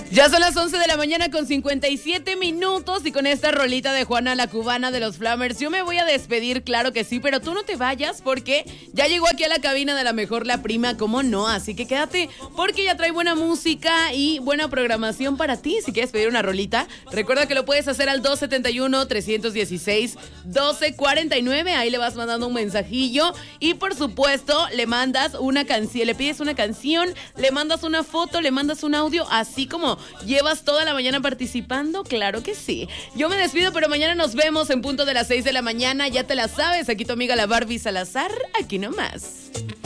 Ya son las 11 de la mañana con 57 minutos y con esta rolita de Juana la Cubana de los Flammers yo me voy a despedir, claro que sí, pero tú no te vayas porque ya llegó aquí a la cabina de La Mejor la Prima, ¿cómo no? Así que quédate porque ya trae buena música y buena programación para ti. Si quieres pedir una rolita, recuerda que lo puedes hacer al 271-316-1249, ahí le vas mandando un mensajillo y por supuesto le mandas una canción, le pides una canción, le mandas una foto, le mandas un audio, así como ¿llevas toda la mañana participando? Claro que sí. Yo me despido, pero mañana nos vemos en punto de las 6 de la mañana. Ya te la sabes, aquí tu amiga la Barbie Salazar, aquí nomás.